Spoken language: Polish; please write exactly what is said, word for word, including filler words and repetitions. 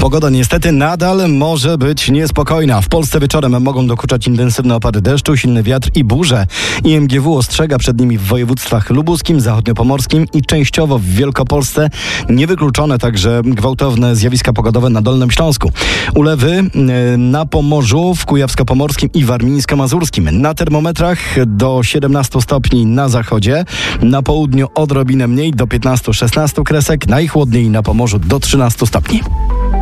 Pogoda niestety nadal może być niespokojna. W Polsce wieczorem mogą dokuczać intensywne opady deszczu, silny wiatr i burze. I M G W ostrzega przed nimi w województwach lubuskim, zachodniopomorskim i częściowo w Wielkopolsce. Niewykluczone także gwałtowne zjawiska pogodowe na Dolnym Śląsku. Ulewy na Pomorzu, w Kujawsko-Pomorskim i Warmińsko-Mazurskim. Na termometrach do siedemnastu stopni na zachodzie, na południu odrobinę mniej, do piętnastu szesnastu kresek, najchłodniej na Pomorzu do trzynastu stopni.